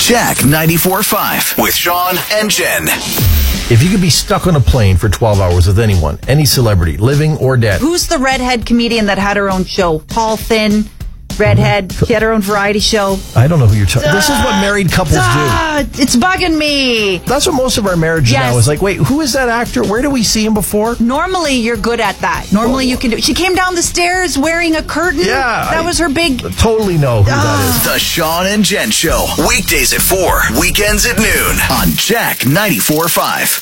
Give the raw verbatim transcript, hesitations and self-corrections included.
Jack ninety-four point five with Sean and Jen. If you could be stuck on a plane for twelve hours with anyone, any celebrity, living or dead. Who's the redhead comedian that had her own show? Tall, thin, redhead. She had her own variety show. I don't know who you're talking about. This is what married couples Duh, do. It's bugging me. That's what most of our marriages Yes. now is like, wait, who is that actor? Where do we see him before? Normally, you're good at that. Normally, you can do. She came down the stairs wearing a curtain. Yeah. That I was her big. Totally know who that is. The Sean and Jen Show. Weekdays at four, weekends at noon on Jack ninety-four point five.